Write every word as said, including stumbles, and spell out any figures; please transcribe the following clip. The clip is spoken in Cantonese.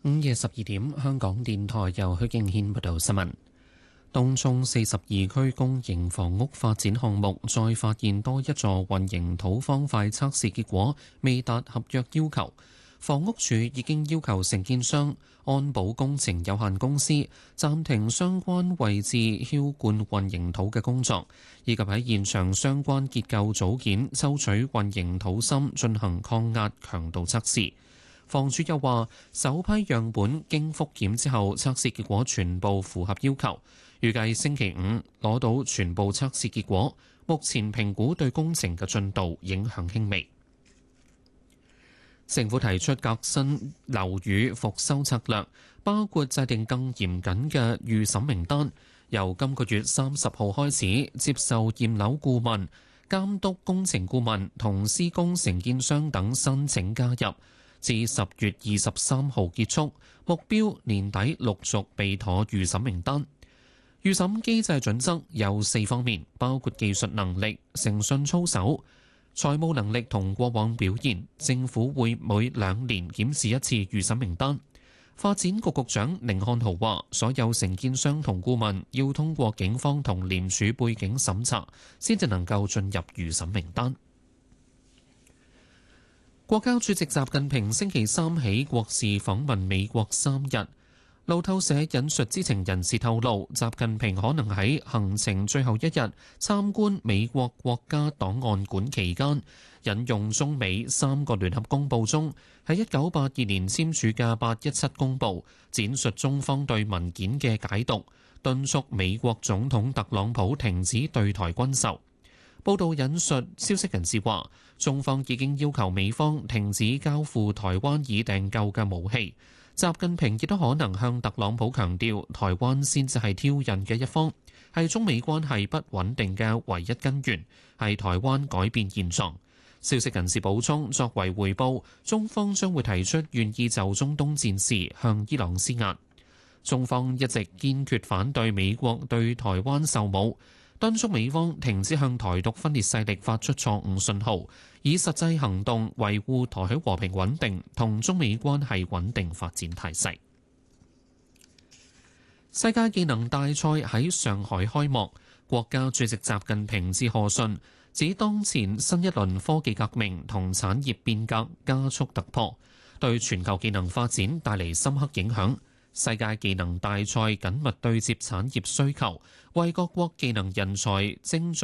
午夜十二點，香港電台由許敬軒報道新聞。東涌四十二區公營房屋發展項目再發現多一座混凝土方塊測試結果未達合約要求，房屋署已經要求承建商安保工程有限公司暫停相關位置澆灌混凝土嘅工作，以及喺現場相關結構組件抽取混凝土芯進行抗壓強度測試。房署又話，首批樣本經復檢之後，測試結果全部符合要求，預計星期五攞到全部測試結果。目前評估對工程嘅進度影響輕微。政府提出革新樓宇復修策略，包括制定更嚴謹嘅預審名單，由今個月三十號開始接受驗樓顧問、監督工程顧問同施工承建商等申請加入，至十月二十三號結束，目標年底陸續備妥預審名單。預審機制準則有四方面，包括技術能力、誠信操守、財務能力同過往表現。政府會每兩年檢視一次預審名單。發展局局長寧漢豪話，所有承建商同顧問要通過警方同廉署背景審查，先至能夠進入預審名單。國家主席習近平星期三起國事訪問美國三日。路透社引述知情人士透露，習近平可能喺行程最後一日參觀美國國家檔案館期間，引用中美三個聯合公報中喺一九八二年簽署嘅八一七公報，闡述中方對文件嘅解讀，敦促美國總統特朗普停止對台軍售。報道引述消息人士話，中方已經要求美方停止交付台灣已訂購嘅武器。習近平亦都可能向特朗普強調，台灣先至係挑釁嘅一方，係中美關係不穩定嘅唯一根源，係台灣改變現狀。消息人士補充，作為回報，中方將會提出願意就中東戰事向伊朗施壓。中方一直堅決反對美國對台灣售武，敦促美方停止向台獨分裂勢力發出錯誤信號，以實際行動維護台海和平穩定同中美關係穩定發展態勢。世界技能大賽喺上海開幕，國家主席習近平致賀信，指當前新一輪科技革命同產業變革加速突破，對全球技能發展帶嚟深刻影響。世界技能大賽緊密對接產業需求，為各國技能人才精準